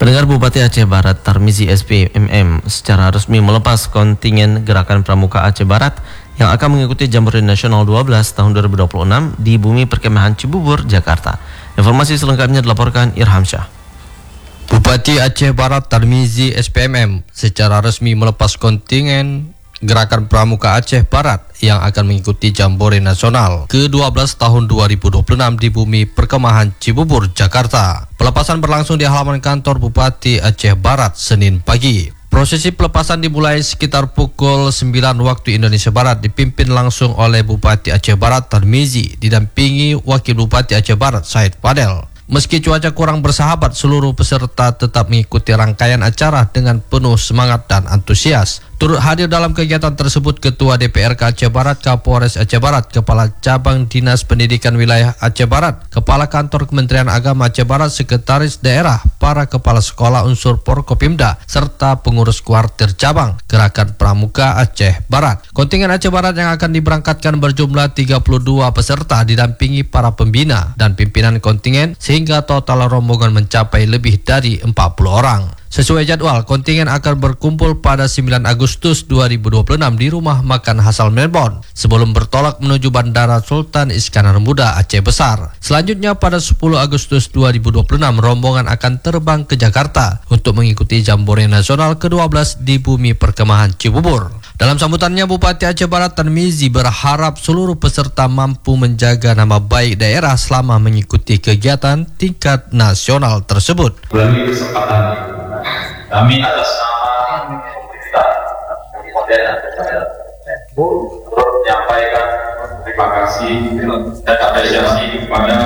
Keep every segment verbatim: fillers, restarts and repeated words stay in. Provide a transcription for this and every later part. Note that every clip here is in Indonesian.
Pendengar, Bupati Aceh Barat Tarmizi S P M M secara resmi melepas kontingen Gerakan Pramuka Aceh Barat yang akan mengikuti Jambore Nasional dua belas tahun dua ribu dua puluh enam di Bumi Perkemahan Cibubur, Jakarta. Informasi selengkapnya dilaporkan Irham Syah. Bupati Aceh Barat Tarmizi S P M M secara resmi melepas kontingen Gerakan Pramuka Aceh Barat yang akan mengikuti Jambore Nasional ke dua belas tahun dua ribu dua puluh enam di Bumi Perkemahan Cibubur, Jakarta. Pelepasan berlangsung di halaman kantor Bupati Aceh Barat Senin pagi. Prosesi pelepasan dimulai sekitar pukul sembilan waktu Indonesia Barat, dipimpin langsung oleh Bupati Aceh Barat Tarmizi didampingi Wakil Bupati Aceh Barat Said Fadel. Meski cuaca kurang bersahabat, seluruh peserta tetap mengikuti rangkaian acara dengan penuh semangat dan antusias. Turut hadir dalam kegiatan tersebut Ketua D P R K Aceh Barat, Kapolres Aceh Barat, Kepala Cabang Dinas Pendidikan Wilayah Aceh Barat, Kepala Kantor Kementerian Agama Aceh Barat, Sekretaris Daerah, para kepala sekolah unsur Porkopimda, serta pengurus kuartir cabang Gerakan Pramuka Aceh Barat. Kontingen Aceh Barat yang akan diberangkatkan berjumlah tiga puluh dua peserta didampingi para pembina dan pimpinan kontingen sehingga total rombongan mencapai lebih dari empat puluh orang. Sesuai jadwal, kontingen akan berkumpul pada sembilan Agustus dua ribu dua puluh enam di Rumah Makan Hasal Melbourne sebelum bertolak menuju Bandara Sultan Iskandar Muda Aceh Besar. Selanjutnya pada sepuluh Agustus dua ribu dua puluh enam rombongan akan terbang ke Jakarta untuk mengikuti Jambore Nasional ke dua belas di Bumi Perkemahan Cibubur. Dalam sambutannya, Bupati Aceh Barat Tarmizi berharap seluruh peserta mampu menjaga nama baik daerah selama mengikuti kegiatan tingkat nasional tersebut. Melalui kesempatan kami atas nama pemerintah Kabupaten Aceh Barat turut menyampaikan terima kasih dan apresiasi kepada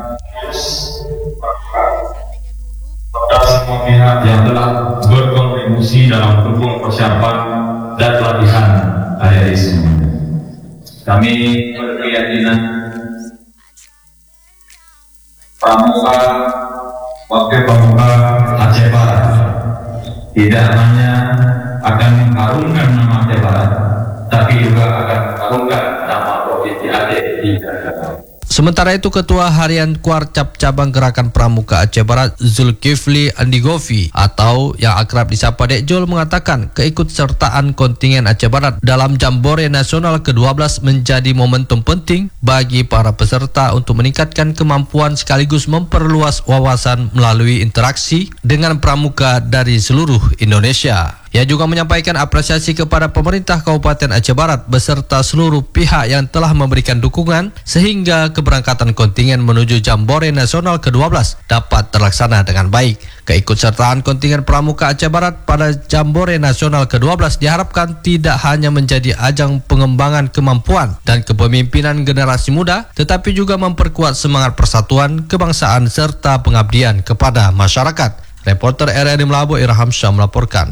kepada semua pihak yang telah berkontribusi dalam mendukung persiapan dan pelatihan hari-hari semua. Kami berkeyakinan Pramuka Wakil Pramuka Aceh Barat tidak hanya akan mengharumkan nama Aceh Barat, tapi juga akan mengharumkan nama Provinsi Aceh di Jakarta. Sementara itu, Ketua Harian Kuarcap Cabang Gerakan Pramuka Aceh Barat Zulkifli Andigovi atau yang akrab disapa Dek Jol mengatakan keikutsertaan kontingen Aceh Barat dalam Jambore Nasional ke dua belas menjadi momentum penting bagi para peserta untuk meningkatkan kemampuan sekaligus memperluas wawasan melalui interaksi dengan pramuka dari seluruh Indonesia. Ia juga menyampaikan apresiasi kepada pemerintah Kabupaten Aceh Barat beserta seluruh pihak yang telah memberikan dukungan sehingga keberangkatan kontingen menuju Jambore Nasional ke dua belas dapat terlaksana dengan baik. Keikutsertaan kontingen Pramuka Aceh Barat pada Jambore Nasional ke dua belas diharapkan tidak hanya menjadi ajang pengembangan kemampuan dan kepemimpinan generasi muda, tetapi juga memperkuat semangat persatuan, kebangsaan serta pengabdian kepada masyarakat. Reporter R R I Melabo Irham Syah melaporkan.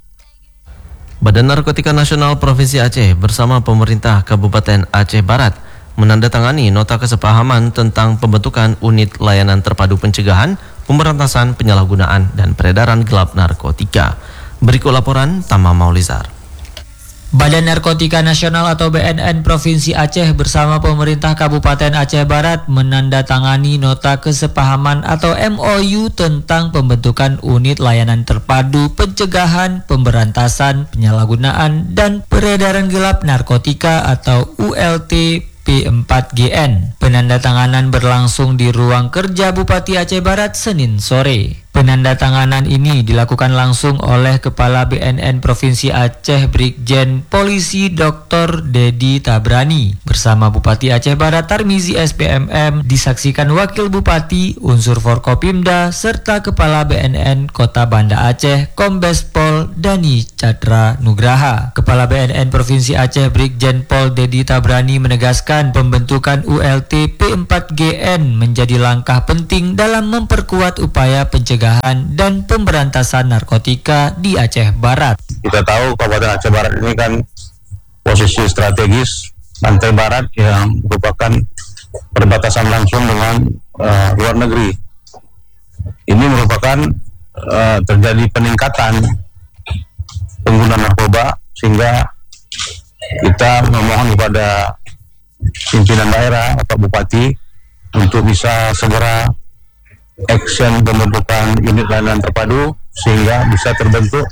Badan Narkotika Nasional Provinsi Aceh bersama pemerintah Kabupaten Aceh Barat menandatangani nota kesepahaman tentang pembentukan unit layanan terpadu pencegahan, pemberantasan penyalahgunaan dan peredaran gelap narkotika. Berikut laporan Tama Maulizar. Badan Narkotika Nasional atau B N N Provinsi Aceh bersama pemerintah Kabupaten Aceh Barat menandatangani nota kesepahaman atau M O U tentang pembentukan unit layanan terpadu pencegahan, pemberantasan, penyalahgunaan, dan peredaran gelap narkotika atau U L T P empat G N. Penandatanganan berlangsung di ruang kerja Bupati Aceh Barat Senin sore. Penandatanganan ini dilakukan langsung oleh Kepala B N N Provinsi Aceh Brigjen Polisi Doktor Dedi Tabrani bersama Bupati Aceh Barat Tarmizi S P M M, disaksikan Wakil Bupati, unsur Forkopimda, serta Kepala B N N Kota Banda Aceh Kombes Pol Dani Chandra Nugraha. Kepala B N N Provinsi Aceh Brigjen Pol Dedi Tabrani menegaskan pembentukan U L T P empat G N menjadi langkah penting dalam memperkuat upaya pencegahan dan pemberantasan narkotika di Aceh Barat. Kita tahu Kabupaten Aceh Barat ini kan posisi strategis pantai barat yang merupakan perbatasan langsung dengan uh, luar negeri. Ini merupakan uh, terjadi peningkatan pengguna narkoba sehingga kita memohon kepada pimpinan daerah atau bupati untuk bisa segera action pembentukan unit layanan terpadu sehingga bisa terbentuk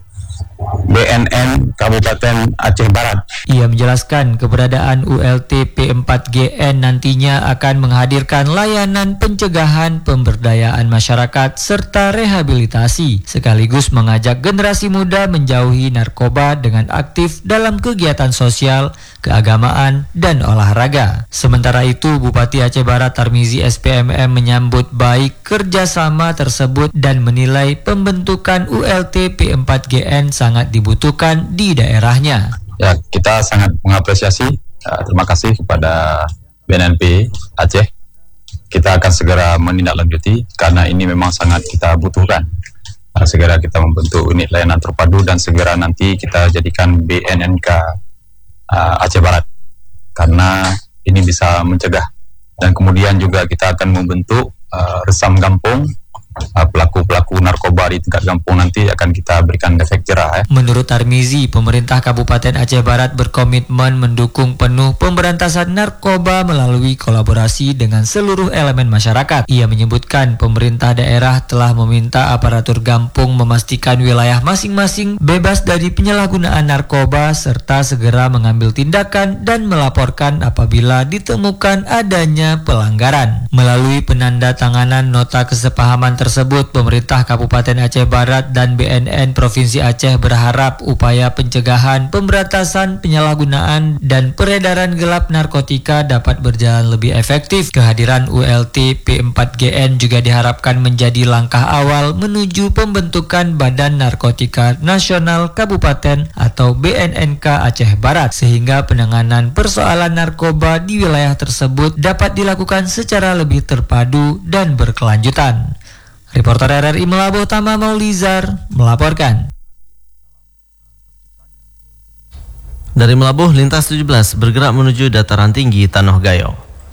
B N N Kabupaten Aceh Barat. Ia menjelaskan keberadaan U L T P empat G N nantinya akan menghadirkan layanan pencegahan, pemberdayaan masyarakat, serta rehabilitasi, sekaligus mengajak generasi muda menjauhi narkoba dengan aktif dalam kegiatan sosial, keagamaan, dan olahraga. Sementara itu, Bupati Aceh Barat Tarmizi S P M M menyambut baik kerjasama tersebut dan menilai pembentukan U L T P empat G N sangat dibutuhkan di daerahnya. Ya, kita sangat mengapresiasi. Uh, terima kasih kepada B N N P Aceh. Kita akan segera menindaklanjuti karena ini memang sangat kita butuhkan. Uh, segera kita membentuk unit layanan terpadu dan segera nanti kita jadikan B N N K uh, Aceh Barat karena ini bisa mencegah. Dan kemudian juga kita akan membentuk uh, resam kampung. Pelaku-pelaku narkoba di tingkat kampung nanti akan kita berikan efek jerah. Eh. Menurut Tarmizi, pemerintah Kabupaten Aceh Barat berkomitmen mendukung penuh pemberantasan narkoba melalui kolaborasi dengan seluruh elemen masyarakat. Ia menyebutkan pemerintah daerah telah meminta aparatur kampung memastikan wilayah masing-masing bebas dari penyalahgunaan narkoba serta segera mengambil tindakan dan melaporkan apabila ditemukan adanya pelanggaran. Melalui penandatanganan nota kesepahaman tersebut, pemerintah Kabupaten Aceh Barat dan B N N Provinsi Aceh berharap upaya pencegahan, pemberantasan penyalahgunaan dan peredaran gelap narkotika dapat berjalan lebih efektif. Kehadiran U L T P empat G N juga diharapkan menjadi langkah awal menuju pembentukan Badan Narkotika Nasional Kabupaten atau B N N K Aceh Barat, sehingga penanganan persoalan narkoba di wilayah tersebut dapat dilakukan secara lebih terpadu dan berkelanjutan. Reporter R R I Melabuh Tama Maulizar melaporkan. Dari Melabuh, lintas tujuh belas bergerak menuju dataran tinggi Tanoh Gayo.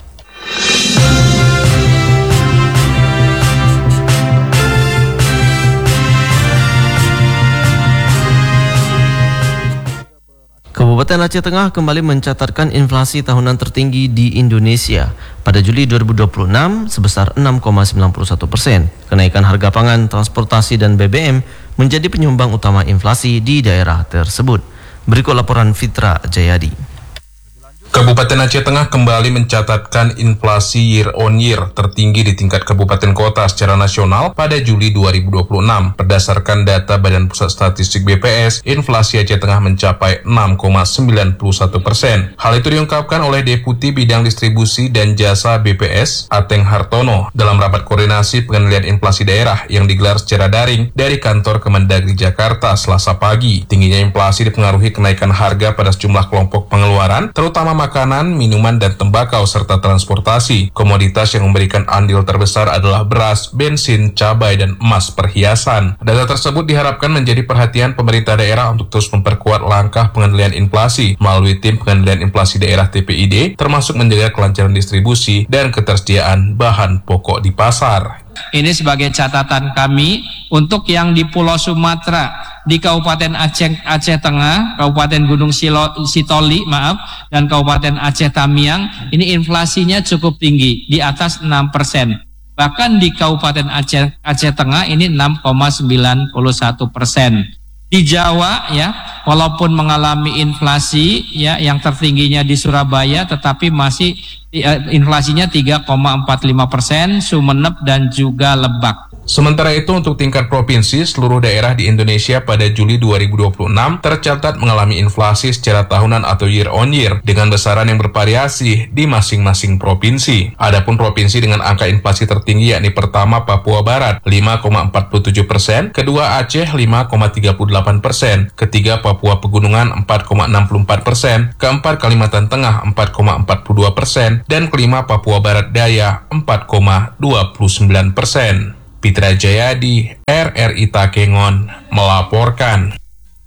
Kabupaten Aceh Tengah kembali mencatatkan inflasi tahunan tertinggi di Indonesia pada Juli dua ribu dua puluh enam sebesar enam koma sembilan satu persen. Kenaikan harga pangan, transportasi, dan B B M menjadi penyumbang utama inflasi di daerah tersebut. Berikut laporan Fitra Jayadi. Kabupaten Aceh Tengah kembali mencatatkan inflasi year on year tertinggi di tingkat kabupaten kota secara nasional pada Juli dua ribu dua puluh enam. Berdasarkan data Badan Pusat Statistik B P S, inflasi Aceh Tengah mencapai enam koma sembilan satu persen. Hal itu diungkapkan oleh Deputi Bidang Distribusi dan Jasa B P S, Ateng Hartono, dalam rapat koordinasi pengendalian inflasi daerah yang digelar secara daring dari kantor Kemendagri Jakarta Selasa pagi. Tingginya inflasi dipengaruhi kenaikan harga pada sejumlah kelompok pengeluaran, terutama makanan, minuman, dan tembakau, serta transportasi. Komoditas yang memberikan andil terbesar adalah beras, bensin, cabai, dan emas perhiasan. Data tersebut diharapkan menjadi perhatian pemerintah daerah untuk terus memperkuat langkah pengendalian inflasi melalui tim pengendalian inflasi daerah T P I D, termasuk menjaga kelancaran distribusi dan ketersediaan bahan pokok di pasar. Ini sebagai catatan kami untuk yang di Pulau Sumatera, di Kabupaten Aceh Aceh Tengah, Kabupaten Gunung Silo, Sitoli, maaf, dan Kabupaten Aceh Tamiang, ini inflasinya cukup tinggi, di atas enam persen. Bahkan di Kabupaten Aceh Aceh Tengah ini enam koma sembilan satu persen. Di Jawa ya, walaupun mengalami inflasi ya yang tertingginya di Surabaya, tetapi masih inflasinya tiga koma empat lima persen, Sumeneb dan juga Lebak. Sementara itu untuk tingkat provinsi, seluruh daerah di Indonesia pada Juli dua ribu dua puluh enam tercatat mengalami inflasi secara tahunan atau year on year dengan besaran yang bervariasi di masing-masing provinsi. Adapun provinsi dengan angka inflasi tertinggi yakni pertama Papua Barat lima koma empat tujuh persen, kedua Aceh lima koma tiga delapan persen, ketiga Papua Pegunungan empat koma enam empat persen, keempat Kalimantan Tengah empat koma empat dua persen, dan kelima Papua Barat Daya empat koma dua sembilan persen. Fitra Jayadi, R R I Takengon, melaporkan.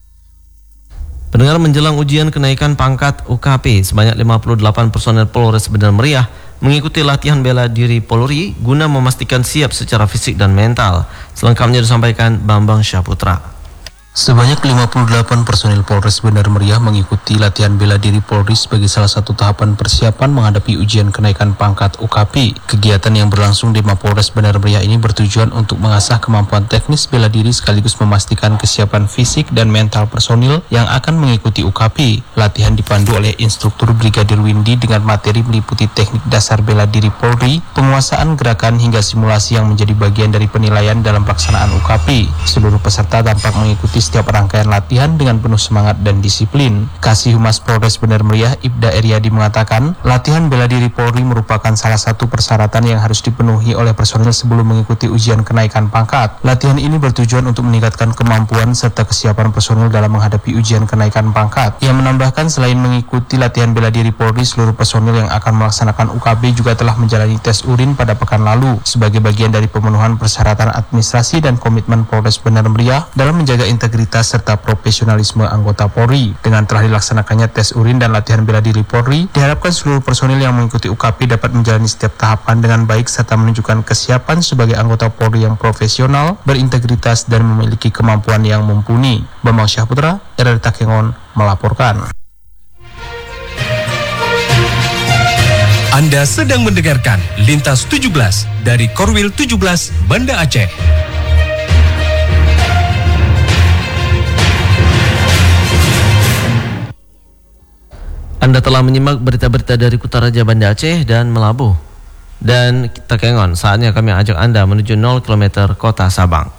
Pendengar, menjelang ujian kenaikan pangkat U K P, sebanyak lima puluh delapan personel Polres Medan Meriah mengikuti latihan bela diri Polri guna memastikan siap secara fisik dan mental. Selengkapnya disampaikan Bambang Syaputra. Sebanyak lima puluh delapan personil Polres Bandar Meriah mengikuti latihan bela diri Polri sebagai salah satu tahapan persiapan menghadapi ujian kenaikan pangkat U K P. Kegiatan yang berlangsung di Mapolres Bandar Meriah ini bertujuan untuk mengasah kemampuan teknis bela diri sekaligus memastikan kesiapan fisik dan mental personil yang akan mengikuti U K P. Latihan dipandu oleh instruktur Brigadir Windy dengan materi meliputi teknik dasar bela diri Polri, penguasaan gerakan hingga simulasi yang menjadi bagian dari penilaian dalam pelaksanaan U K P. Seluruh peserta tampak mengikuti setiap rangkaian latihan dengan penuh semangat dan disiplin. Kasih Humas Polres Bandar Meriah Ibda Eryadi mengatakan, latihan bela diri Polri merupakan salah satu persyaratan yang harus dipenuhi oleh personil sebelum mengikuti ujian kenaikan pangkat. Latihan ini bertujuan untuk meningkatkan kemampuan serta kesiapan personil dalam menghadapi ujian kenaikan pangkat. Ia menambahkan selain mengikuti latihan bela diri Polri, seluruh personil yang akan melaksanakan U K B juga telah menjalani tes urin pada pekan lalu sebagai bagian dari pemenuhan persyaratan administrasi dan komitmen Polres Bandar Meriah dalam menjaga integritas serta profesionalisme anggota Polri. Dengan telah dilaksanakannya tes urin dan latihan bela diri Polri, diharapkan seluruh personil yang mengikuti U K P dapat menjalani setiap tahapan dengan baik serta menunjukkan kesiapan sebagai anggota Polri yang profesional, berintegritas dan memiliki kemampuan yang mumpuni. Bambang Syahputra, R R Takengon melaporkan. Anda sedang mendengarkan Lintas tujuh belas dari Korwil tujuh belas Banda Aceh. Anda telah menyimak berita-berita dari Kutaraja Banda Aceh dan Melabuh. Dan Takengon, saatnya kami ajak Anda menuju nol kilometer kota Sabang.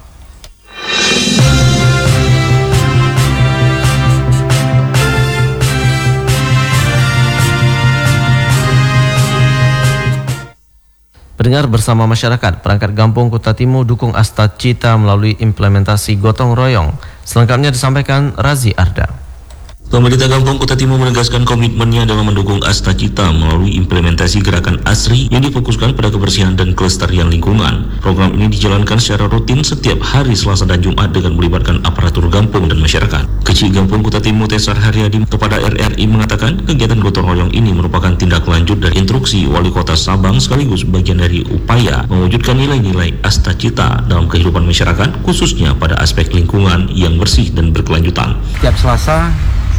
Pendengar, bersama masyarakat, perangkat Gampung Kuta Timur dukung Asta Cita melalui implementasi gotong royong. Selengkapnya disampaikan Razi Arda. Pemerintah Gampung Kuta Timur menegaskan komitmennya dalam mendukung Asta Cita melalui implementasi gerakan ASRI yang difokuskan pada kebersihan dan kelestarian lingkungan. Program ini dijalankan secara rutin setiap hari Selasa dan Jumat dengan melibatkan aparatur Gampung dan masyarakat. Kecil Gampung Kuta Timur Tesar Haryadi kepada R R I mengatakan kegiatan gotong royong ini merupakan tindak lanjut dari instruksi Wali Kota Sabang sekaligus bagian dari upaya mewujudkan nilai-nilai Asta Cita dalam kehidupan masyarakat, khususnya pada aspek lingkungan yang bersih dan berkelanjutan. Tiap Selasa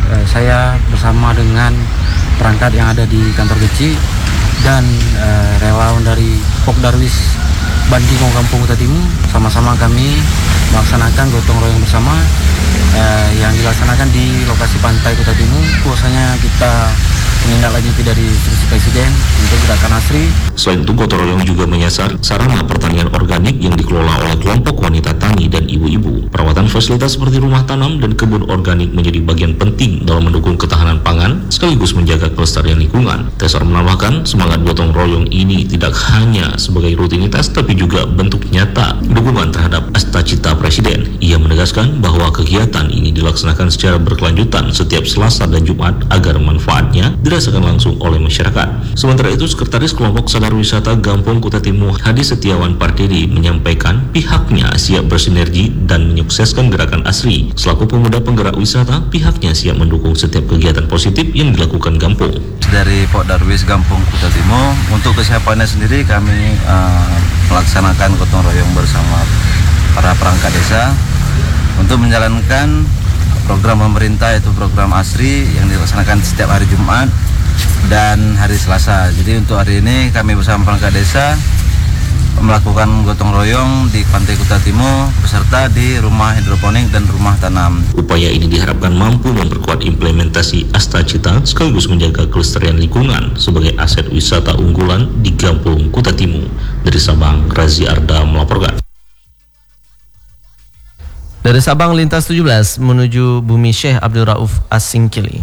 saya bersama dengan perangkat yang ada di kantor Geci dan uh, relawan dari Pokdarwis Bandingong Kampung Kuta Timur, sama-sama kami melaksanakan gotong royong bersama uh, yang dilaksanakan di lokasi pantai Kuta Timur. Biasanya kita menindaklanjuti dari instruksi Presiden untuk gerakan ASRI. Selain itu, gotong royong juga menyasar sarana pertanian organik yang dikelola oleh kelompok wanita tani dan ibu-ibu. Perawatan fasilitas seperti rumah tanam dan kebun organik menjadi bagian penting dalam mendukung ketahanan pangan sekaligus menjaga kelestarian lingkungan. Tesar menambahkan, semangat gotong royong ini tidak hanya sebagai rutinitas tapi juga bentuk nyata dukungan terhadap Asta Cita Presiden. Ia menegaskan bahwa kegiatan ini dilaksanakan secara berkelanjutan setiap Selasa dan Jumat agar manfaatnya dirasakan langsung oleh masyarakat. Sementara itu, Sekretaris Kelompok Sadar Wisata Gampung Kuta Timur Hadi Setiawan Pardede menyampaikan pihaknya siap bersinergi dan menyukseskan gerakan ASRI. Selaku pemuda penggerak wisata, pihaknya siap mendukung setiap kegiatan positif yang dilakukan Gampung. Dari Pokdarwis Gampung Kuta Timur, untuk kesiapannya sendiri kami uh, melaksanakan gotong royong bersama para perangkat desa untuk menjalankan program pemerintah, yaitu program ASRI yang dilaksanakan setiap hari Jumat dan hari Selasa. Jadi untuk hari ini kami bersama perangkat desa melakukan gotong royong di Pantai Kuta Timur beserta di rumah hidroponik dan rumah tanam. Upaya ini diharapkan mampu memperkuat implementasi Asta Cita sekaligus menjaga kelestarian lingkungan sebagai aset wisata unggulan di Gampung Kuta Timur. Dari Sabang, Razi Arda melaporkan. Dari Sabang, Lintas tujuh belas menuju Bumi Syekh Abdul Rauf As-Singkili.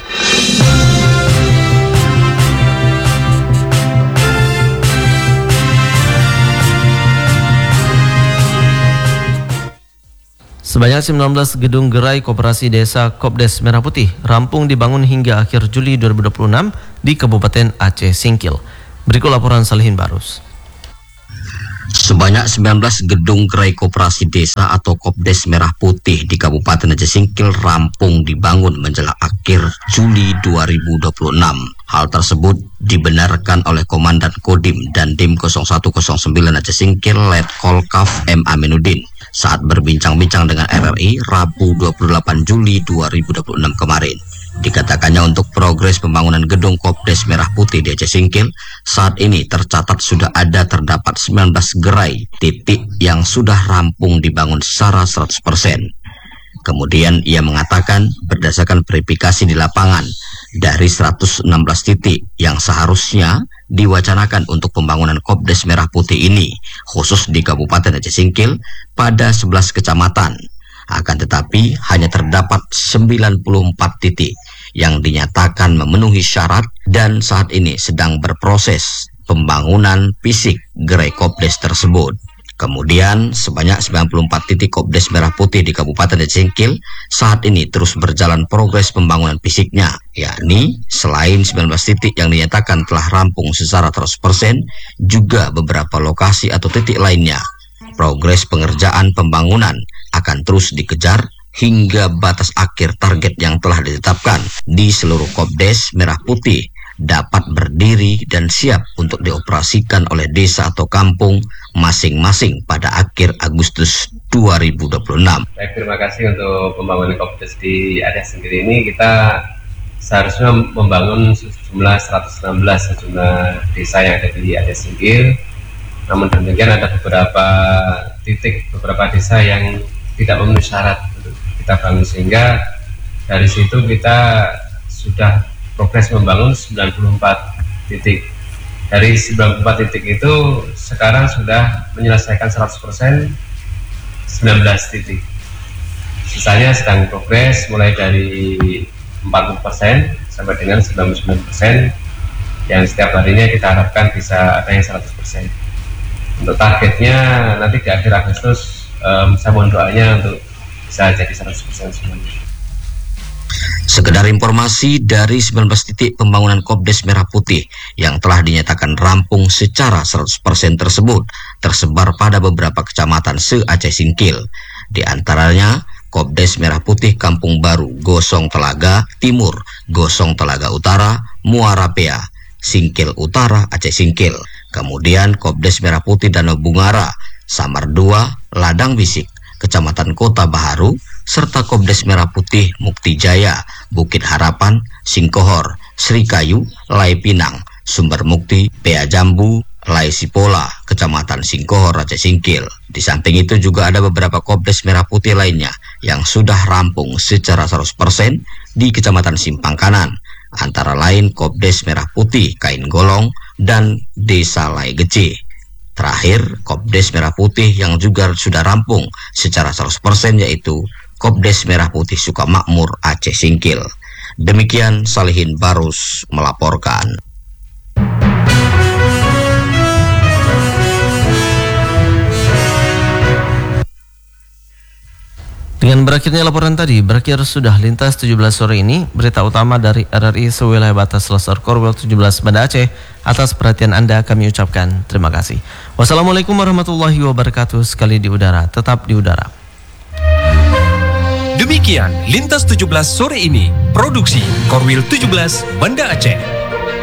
Sebanyak sembilan belas gedung gerai koperasi desa Kopdes Merah Putih rampung dibangun hingga akhir Juli dua ribu dua puluh enam di Kabupaten Aceh Singkil. Berikut laporan Salihin Barus. Sebanyak sembilan belas gedung gerai koperasi desa atau Kopdes Merah Putih di Kabupaten Aceh Singkil rampung dibangun menjelang akhir Juli dua ribu dua puluh enam. Hal tersebut dibenarkan oleh Komandan Kodim dan Dim nol satu nol sembilan Aceh Singkil Letkol Kaf M. Aminuddin. saat berbincang-bincang dengan R R I Rabu dua puluh delapan Juli dua ribu dua puluh enam kemarin. Dikatakannya untuk progres pembangunan gedung Kopdes Merah Putih di Aceh Singkil, saat ini tercatat sudah ada terdapat sembilan belas gerai titik yang sudah rampung dibangun secara seratus persen. Kemudian ia mengatakan berdasarkan verifikasi di lapangan, dari seratus enam belas titik yang seharusnya diwacanakan untuk pembangunan Kopdes Merah Putih ini, khusus di Kabupaten Aceh Singkil pada sebelas kecamatan. Akan tetapi hanya terdapat sembilan puluh empat titik yang dinyatakan memenuhi syarat dan saat ini sedang berproses pembangunan fisik gerai Kopdes tersebut. Kemudian sebanyak sembilan puluh empat titik Kopdes Merah Putih di Kabupaten Aceh Singkil saat ini terus berjalan progres pembangunan fisiknya, yakni selain sembilan belas titik yang dinyatakan telah rampung secara seratus persen, juga beberapa lokasi atau titik lainnya. Progres pengerjaan pembangunan akan terus dikejar hingga batas akhir target yang telah ditetapkan di seluruh Kopdes Merah Putih dapat berdiri dan siap untuk dioperasikan oleh desa atau kampung masing-masing pada akhir Agustus dua ribu dua puluh enam. Baik, terima kasih untuk pembangunan Kopdes di Aceh Singkil ini. Kita seharusnya membangun sejumlah seratus enam belas sejumlah desa yang ada di Aceh Singkil. Namun demikian ada beberapa titik, beberapa desa yang tidak memenuhi syarat untuk kita bangun, sehingga dari situ kita sudah progres membangun sembilan puluh empat titik. Dari sembilan puluh empat titik itu sekarang sudah menyelesaikan seratus persen sembilan belas titik. Sisanya sedang progres mulai dari empat puluh persen sampai dengan sembilan puluh sembilan persen yang setiap harinya kita harapkan bisa ada yang seratus persen. Untuk targetnya nanti di akhir Agustus um, saya mohon doanya untuk bisa jadi seratus persen semuanya. Sekedar informasi, dari sembilan belas titik pembangunan Kopdes Merah Putih yang telah dinyatakan rampung secara seratus persen tersebut tersebar pada beberapa kecamatan se-Aceh Singkil. Di antaranya Kopdes Merah Putih Kampung Baru, Gosong Telaga Timur, Gosong Telaga Utara, Muara Pea, Singkil Utara, Aceh Singkil. Kemudian Kopdes Merah Putih Danau Bungara, Samar dua, Ladang Bisik, Kecamatan Kota Baharu, serta Kopdes Merah Putih Mukti Jaya, Bukit Harapan, Singkohor, Srikayu, Lai Pinang, Sumber Mukti, Pea Jambu, Lai Sipola, Kecamatan Singkohor, Aceh Singkil. Di samping itu juga ada beberapa Kopdes Merah Putih lainnya yang sudah rampung secara seratus persen di Kecamatan Simpang Kanan, antara lain Kopdes Merah Putih Kain Golong dan Desa Lai Gece. Terakhir, Kopdes Merah Putih yang juga sudah rampung secara seratus persen yaitu Kopdes Merah Putih Sukamakmur, Aceh Singkil. Demikian Salihin Barus melaporkan. Dengan berakhirnya laporan tadi, berakhir sudah Lintas tujuh belas sore ini. Berita utama dari R R I sewilayah batas Selasar Korwil tujuh belas Banda Aceh. Atas perhatian Anda kami ucapkan terima kasih. Wassalamualaikum warahmatullahi wabarakatuh. Sekali di udara, tetap di udara. Demikian Lintas tujuh belas sore ini. Produksi Korwil tujuh belas Banda Aceh.